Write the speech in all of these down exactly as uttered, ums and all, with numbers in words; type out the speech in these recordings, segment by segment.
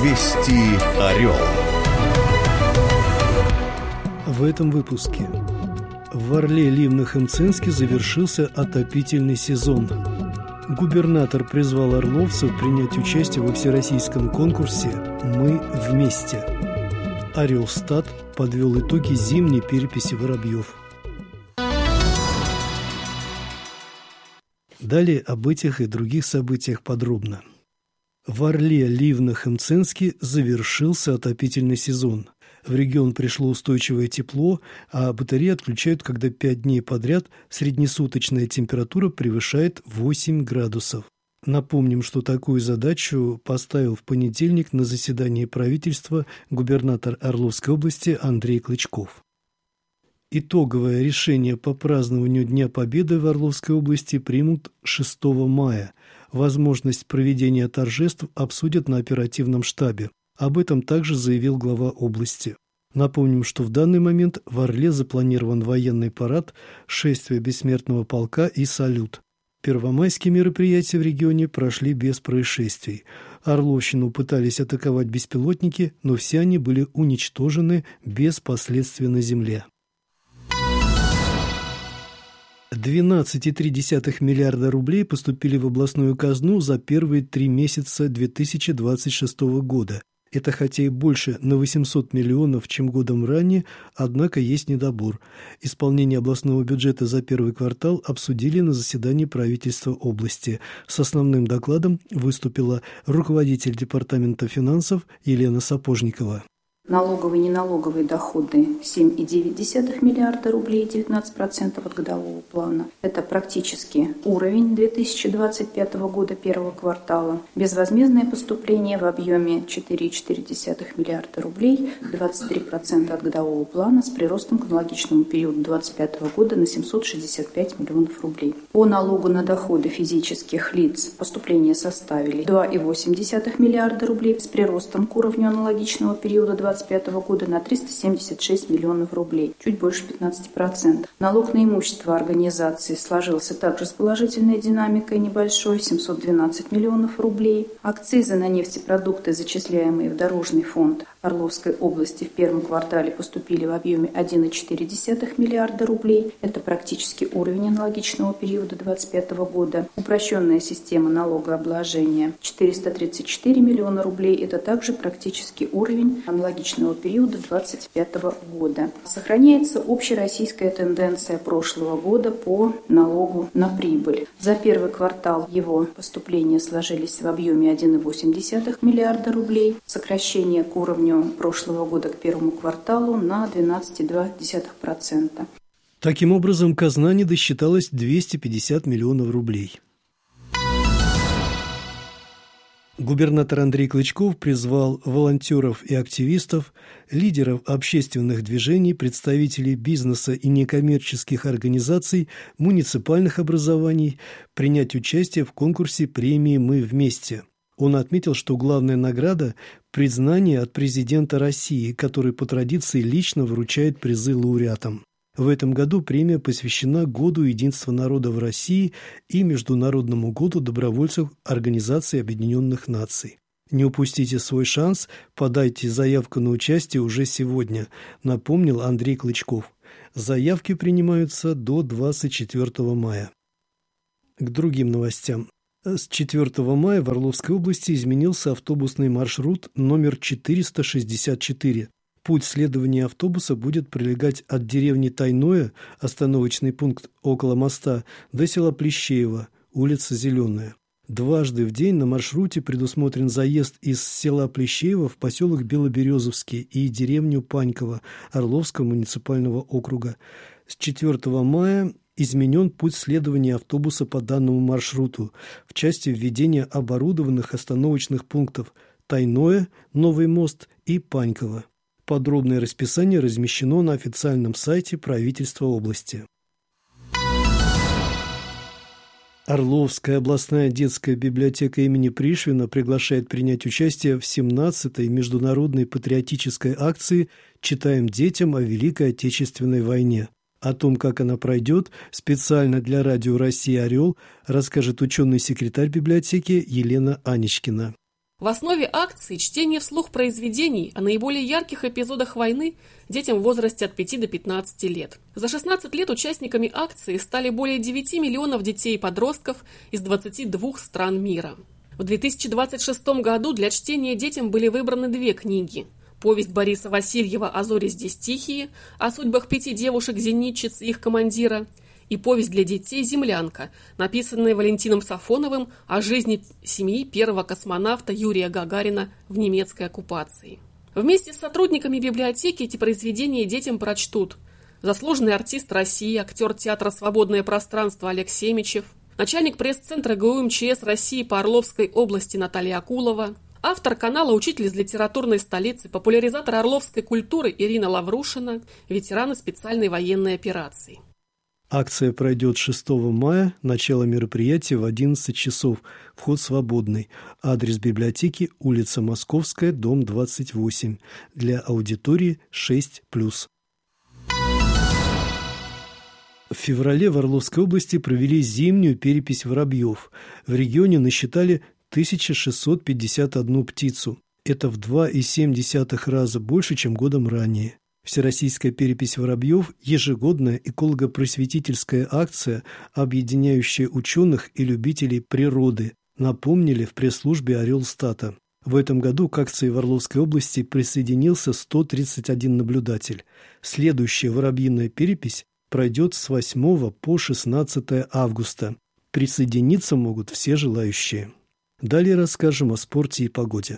Вести Орел. В этом выпуске. В Орле, Ливнах и Мценске завершился отопительный сезон. Губернатор призвал орловцев принять участие во всероссийском конкурсе «Мы вместе». Орелстат подвел итоги зимней переписи воробьев. Далее об этих и других событиях подробно. В Орле, Ливнах и Мценске завершился отопительный сезон. В регион пришло устойчивое тепло, а батареи отключают, когда пять дней подряд среднесуточная температура превышает восемь градусов. Напомним, что такую задачу поставил в понедельник на заседании правительства губернатор Орловской области Андрей Клычков. Итоговое решение по празднованию Дня Победы в Орловской области примут шестого мая. Возможность проведения торжеств обсудят на оперативном штабе. Об этом также заявил глава области. Напомним, что в данный момент в Орле запланирован военный парад, шествие бессмертного полка и салют. Первомайские мероприятия в регионе прошли без происшествий. Орловщину пытались атаковать беспилотники, но все они были уничтожены без последствий на земле. двенадцать целых три десятых миллиарда рублей поступили в областную казну за первые три месяца две тысячи двадцать шестого года. Это хотя и больше на восемьсот миллионов, чем годом ранее, однако есть недобор. Исполнение областного бюджета за первый квартал обсудили на заседании правительства области. С основным докладом выступила руководитель департамента финансов Елена Сапожникова. Налоговые и неналоговые доходы семь целых девять десятых миллиарда рублей, девятнадцать процентов от годового плана. Это практически уровень две тысячи двадцать пятого года первого квартала. Безвозмездное поступление в объеме четыре целых четыре десятых миллиарда рублей, двадцать три процента от годового плана с приростом к аналогичному периоду две тысячи двадцать пятого года на семьсот шестьдесят пять миллионов рублей. По налогу на доходы физических лиц поступления составили два целых восемь десятых миллиарда рублей с приростом к уровню аналогичного периода две тысячи двадцать пятого года на триста семьдесят шесть миллионов рублей, чуть больше пятнадцать процентов. Налог на имущество организации сложился также с положительной динамикой небольшой, семьсот двенадцать миллионов рублей. Акцизы на нефтепродукты, зачисляемые в дорожный фонд Орловской области, в первом квартале поступили в объеме один целых четыре десятых миллиарда рублей. Это практически уровень аналогичного периода две тысячи двадцать пятого года. Упрощенная система налогообложения четыреста тридцать четыре миллиона рублей. Это также практически уровень аналогичного периода две тысячи двадцать пятого года. Сохраняется общероссийская тенденция прошлого года по налогу на прибыль. За первый квартал его поступления сложились в объеме один целых восемь десятых миллиарда рублей. Сокращение к уровню прошлого года к первому кварталу на двенадцать целых два десятых процента. Таким образом, казна не досчиталась двести пятьдесят миллионов рублей. Губернатор Андрей Клычков призвал волонтеров и активистов, лидеров общественных движений, представителей бизнеса и некоммерческих организаций, муниципальных образований принять участие в конкурсе премии «Мы вместе». Он отметил, что главная награда – признание от президента России, который по традиции лично вручает призы лауреатам. В этом году премия посвящена Году единства народа в России и Международному году добровольцев Организации Объединенных Наций. Не упустите свой шанс, подайте заявку на участие уже сегодня, напомнил Андрей Клычков. Заявки принимаются до двадцать четвёртого мая. К другим новостям. С четвёртого мая в Орловской области изменился автобусный маршрут номер четыреста шестьдесят четыре. Путь следования автобуса будет пролегать от деревни Тайное, остановочный пункт около моста, до села Плещеево, улица Зеленая. Дважды в день на маршруте предусмотрен заезд из села Плещеево в поселок Белоберезовский и деревню Паньково Орловского муниципального округа. С четвёртого мая изменен путь следования автобуса по данному маршруту в части введения оборудованных остановочных пунктов Тайное, Новый мост и Паньково. Подробное расписание размещено на официальном сайте правительства области. Орловская областная детская библиотека имени Пришвина приглашает принять участие в семнадцатой международной патриотической акции «Читаем детям о Великой Отечественной войне». О том, как она пройдет, специально для Радио России «Орел» расскажет ученый секретарь библиотеки Елена Аничкина. В основе акции чтение вслух произведений о наиболее ярких эпизодах войны детям в возрасте от пяти до пятнадцати лет. За шестнадцать лет участниками акции стали более девяти миллионов детей и подростков из двадцати двух стран мира. В две тысячи двадцать шестом году для чтения детям были выбраны две книги. Повесть Бориса Васильева «А зори здесь тихие» о судьбах пяти девушек-зенитчиц и их командира, и повесть для детей «Землянка», написанная Валентином Сафоновым о жизни семьи первого космонавта Юрия Гагарина в немецкой оккупации. Вместе с сотрудниками библиотеки эти произведения детям прочтут заслуженный артист России, актер театра «Свободное пространство» Олег Семичев, начальник пресс-центра ГУ МЧС России по Орловской области Наталья Акулова, автор канала «Учитель из литературной столицы», популяризатор орловской культуры Ирина Лаврушина, ветераны специальной военной операции. Акция пройдет шестого мая, начало мероприятия в одиннадцать часов, вход свободный. Адрес библиотеки – улица Московская, дом двадцать восемь, для аудитории шесть плюс. В феврале в Орловской области провели зимнюю перепись воробьев. В регионе насчитали тысячу шестьсот пятьдесят одну птицу. Это в два целых семь десятых раза больше, чем годом ранее. Всероссийская перепись воробьев – ежегодная эколого-просветительская акция, объединяющая ученых и любителей природы, напомнили в пресс-службе Орелстата. В этом году к акции в Орловской области присоединился сто тридцать один наблюдатель. Следующая воробьиная перепись пройдет с восьмого по шестнадцатое августа. Присоединиться могут все желающие. Далее расскажем о спорте и погоде.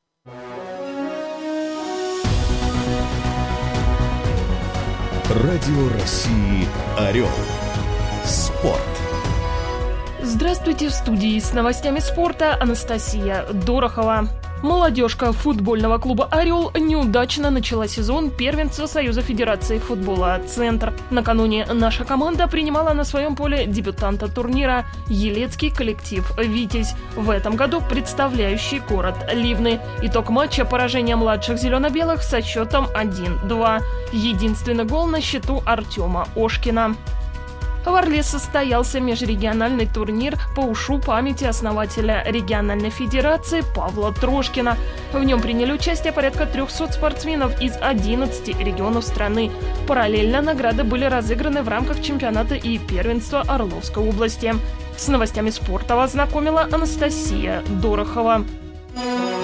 Радио России «Орел». Спорт. Здравствуйте, в студии с новостями спорта Анастасия Дорохова. Молодежка футбольного клуба «Орел» неудачно начала сезон первенства Союза Федерации футбола «Центр». Накануне наша команда принимала на своем поле дебютанта турнира – елецкий коллектив «Витязь», в этом году представляющий город Ливны. Итог матча – поражение младших зелено-белых со счетом один-два. Единственный гол на счету Артема Ошкина. В Орле состоялся межрегиональный турнир по ушу памяти основателя региональной федерации Павла Трошкина. В нем приняли участие порядка трехсот спортсменов из одиннадцати регионов страны. Параллельно награды были разыграны в рамках чемпионата и первенства Орловской области. С новостями спорта вас знакомила Анастасия Дорохова.